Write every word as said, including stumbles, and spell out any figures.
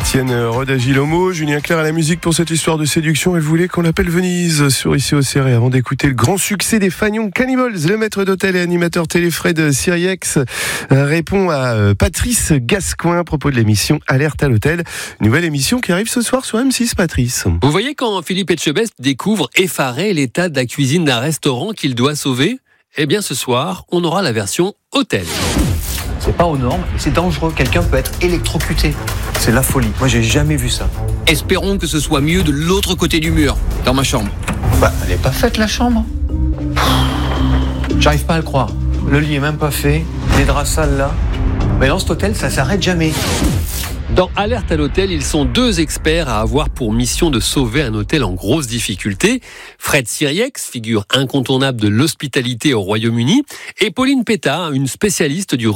Étienne Rodagilomo, Julien Clerc à la musique pour cette histoire de séduction. Elle voulait qu'on l'appelle Venise sur Ici au Serré. Avant d'écouter le grand succès des Fagnon Cannibals, le maître d'hôtel et animateur télé Fred Siriex répond à Patrice Gascoin à propos de l'émission Alerte à l'hôtel. Nouvelle émission qui arrive ce soir sur M six, Patrice. Vous voyez quand Philippe Etchebest découvre effaré l'état de la cuisine d'un restaurant qu'il doit sauver ? Eh bien ce soir, on aura la version hôtel. C'est pas aux normes et c'est dangereux. Quelqu'un peut être électrocuté. C'est la folie. Moi, j'ai jamais vu ça. Espérons que ce soit mieux de l'autre côté du mur, dans ma chambre. Bah, elle est pas faite, la chambre. J'arrive pas à le croire. Le lit est même pas fait. Les draps sales là. Mais dans cet hôtel, ça s'arrête jamais. Dans Alerte à l'hôtel, ils sont deux experts à avoir pour mission de sauver un hôtel en grosse difficulté. Fred Siriex, figure incontournable de l'hospitalité au Royaume-Uni, et Pauline Pétard, une spécialiste du